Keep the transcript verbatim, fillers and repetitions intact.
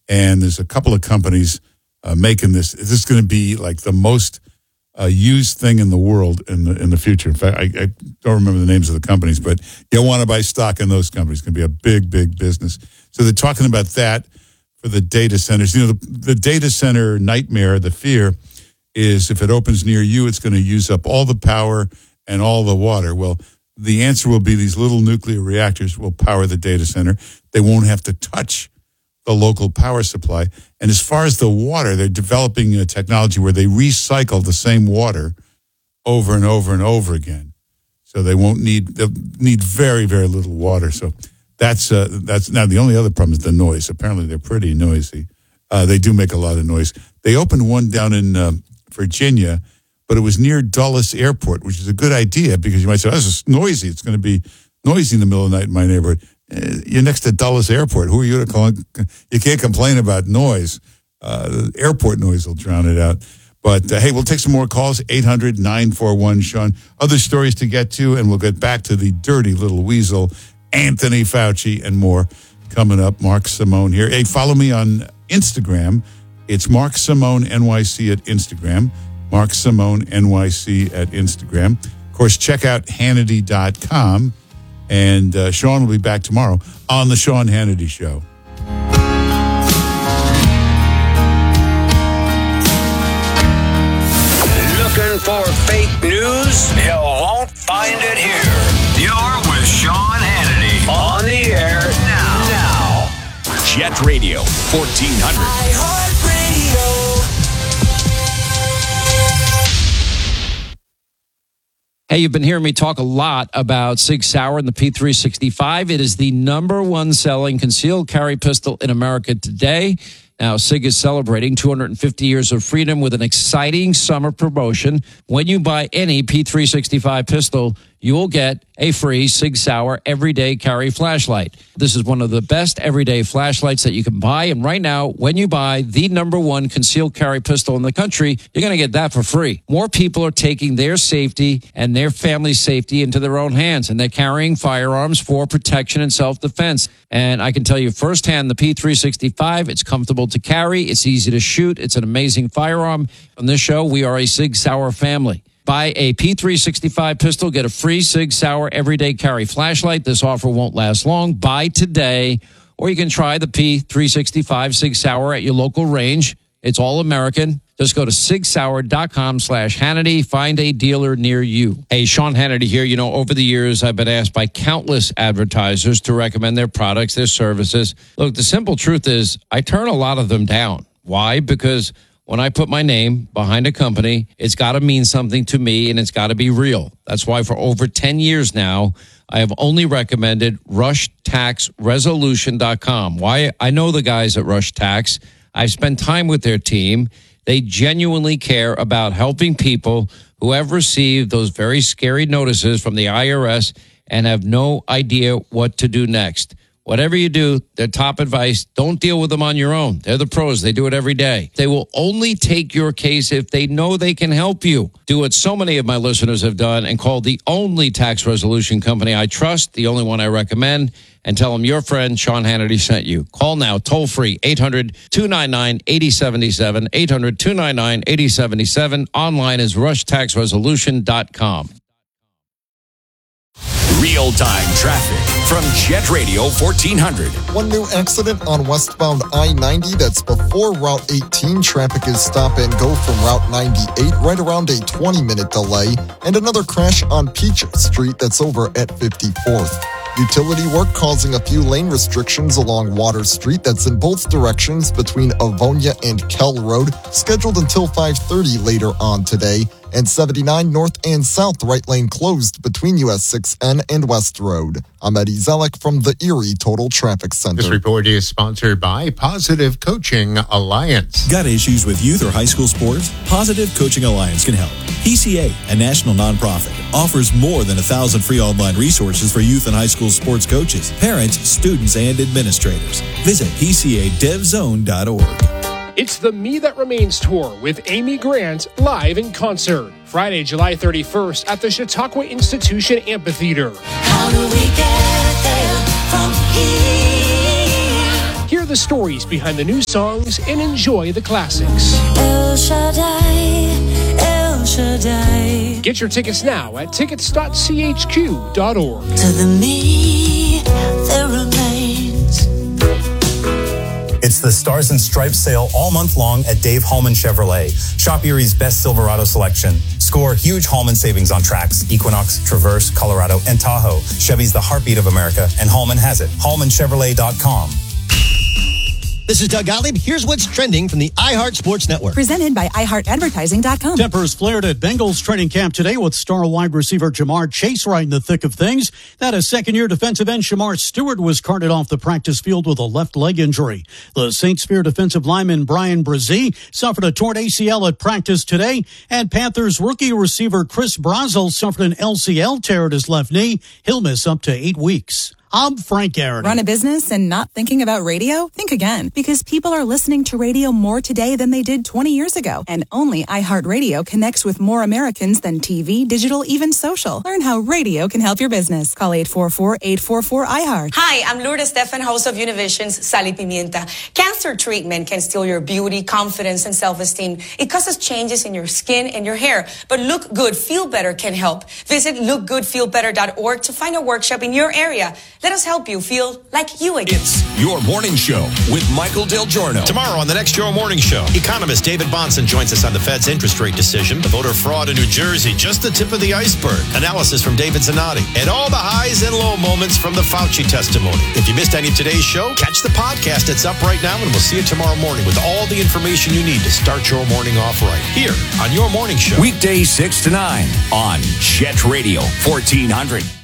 And there's a couple of companies uh, making this. This is going to be like the most uh, used thing in the world in the in the future. In fact, I, I don't remember the names of the companies, but you'll want to buy stock in those companies. It's going to be a big, big business. So they're talking about that for the data centers. You know, the, the data center nightmare, the fear, is if it opens near you, it's going to use up all the power and all the water. Well, the answer will be these little nuclear reactors will power the data center. They won't have to touch the local power supply. And as far as the water, they're developing a technology where they recycle the same water over and over and over again. So they won't need, they'll need very, very little water. So that's, uh, that's now the only other problem is the noise. Apparently they're pretty noisy. Uh, they do make a lot of noise. They opened one down in uh, Virginia, but it was near Dulles Airport, which is a good idea because you might say, oh, this is noisy. It's going to be noisy in the middle of the night in my neighborhood. You're next to Dulles Airport. Who are you to call? You can't complain about noise. Uh, airport noise will drown it out. But, uh, hey, we'll take some more calls, eight hundred nine four one Sean. Other stories to get to, and we'll get back to the dirty little weasel, Anthony Fauci, and more coming up. Mark Simone here. Hey, follow me on Instagram. It's Mark Simone N Y C at Instagram. Mark Simone N Y C at Instagram. Of course, check out Hannity dot com. And uh, Sean will be back tomorrow on the Sean Hannity Show. Looking for fake news? You won't find it here. You're with Sean Hannity. On the air now. Now. Jet Radio fourteen hundred. Hey, you've been hearing me talk a lot about Sig Sauer and the P three sixty-five. It is the number one selling concealed carry pistol in America today. Now, Sig is celebrating two hundred fifty years of freedom with an exciting summer promotion. When you buy any P three sixty-five pistol, you will get a free Sig Sauer everyday carry flashlight. This is one of the best everyday flashlights that you can buy. And right now, when you buy the number one concealed carry pistol in the country, you're going to get that for free. More people are taking their safety and their family's safety into their own hands, and they're carrying firearms for protection and self-defense. And I can tell you firsthand, the P three sixty-five, it's comfortable to carry. It's easy to shoot. It's an amazing firearm. On this show, we are a Sig Sauer family. Buy a P three sixty-five pistol, get a free Sig Sauer everyday carry flashlight. This offer won't last long. Buy today, or you can try the P three sixty-five Sig Sauer at your local range. It's all American. Just go to sig sauer dot com slash Hannity. Find a dealer near you. Hey, Sean Hannity here. You know, over the years, I've been asked by countless advertisers to recommend their products, their services. Look, the simple truth is I turn a lot of them down. Why? Because when I put my name behind a company, it's got to mean something to me, and it's got to be real. That's why for over ten years now, I have only recommended rush tax resolution dot com. Why? I know the guys at Rush Tax. I've spent time with their team. They genuinely care about helping people who have received those very scary notices from the I R S and have no idea what to do next. Whatever you do, their top advice, don't deal with them on your own. They're the pros. They do it every day. They will only take your case if they know they can help you. Do what so many of my listeners have done and call the only tax resolution company I trust, the only one I recommend, and tell them your friend Sean Hannity sent you. Call now, toll free, eight hundred two nine nine eight oh seven seven, eight hundred two nine nine eight oh seven seven. Online is rush tax resolution dot com. Real-time traffic from Jet Radio fourteen hundred. One new accident on westbound I ninety that's before Route eighteen. Traffic is stop and go from Route ninety-eight, right around a twenty-minute delay. And another crash on Peach Street that's over at fifty-fourth. Utility work causing a few lane restrictions along Water Street that's in both directions between Avonia and Kell Road, scheduled until five thirty later on today. And seventy-nine north and south right lane closed between U S six N and West Road. I'm Eddie Zellick from the Erie Total Traffic Center. This report is sponsored by Positive Coaching Alliance. Got issues with youth or high school sports? Positive Coaching Alliance can help. P C A, a national nonprofit, offers more than a thousand free online resources for youth and high school sports coaches, parents, students, and administrators. Visit P C A dev zone dot org. It's the Me That Remains Tour with Amy Grant live in concert. Friday, July thirty-first at the Chautauqua Institution Amphitheater. How do we get there from here? Hear the stories behind the new songs and enjoy the classics. El Shaddai, El Shaddai. Get your tickets now at tickets dot c h q dot org. To the me there remains. It's the Stars and Stripes sale all month long at Dave Hallman Chevrolet. Shop Erie's best Silverado selection. Score huge Hallman savings on tracks, Equinox, Traverse, Colorado, and Tahoe. Chevy's the heartbeat of America, and Hallman has it. Hallman Chevrolet dot com. This is Doug Gottlieb. Here's what's trending from the iHeart Sports Network. Presented by i heart advertising dot com. Tempers flared at Bengals training camp today with star wide receiver Jamar Chase right in the thick of things. That a second-year defensive end Shamar Stewart was carted off the practice field with a left leg injury. The Saint Spear defensive lineman Brian Brzee suffered a torn A C L at practice today. And Panthers rookie receiver Chris Brazel suffered an L C L tear at his left knee. He'll miss up to eight weeks. I'm Frank Garrity. Run a business and not thinking about radio? Think again, because people are listening to radio more today than they did twenty years ago. And only iHeartRadio connects with more Americans than T V, digital, even social. Learn how radio can help your business. Call eight four four, eight four four, iHeart. Hi, I'm Lourdes Stefan, host of Univision's Sal y Pimienta. Cancer treatment can steal your beauty, confidence, and self-esteem. It causes changes in your skin and your hair. But Look Good, Feel Better can help. Visit look good feel better dot org to find a workshop in your area. Let us help you feel like you again. It's Your Morning Show with Michael Del Giorno. Tomorrow on the next Your Morning Show, economist David Bahnsen joins us on the Fed's interest rate decision, the voter fraud in New Jersey, just the tip of the iceberg, analysis from David Zanotti, and all the highs and low moments from the Fauci testimony. If you missed any of today's show, catch the podcast. It's up right now, and we'll see you tomorrow morning with all the information you need to start your morning off right here on Your Morning Show. Weekdays six to nine on Jet Radio fourteen hundred.